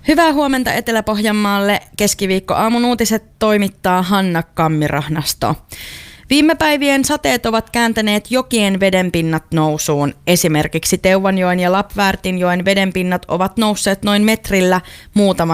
Hyvää huomenta Etelä-Pohjanmaalle. Keskiviikkoaamun uutiset toimittaa Hanna Kammirahnasto. Viime päivien sateet ovat kääntäneet jokien vedenpinnat nousuun. Esimerkiksi Teuvanjoen ja Lappvärtinjoen vedenpinnat ovat nousseet noin metrillä muutaman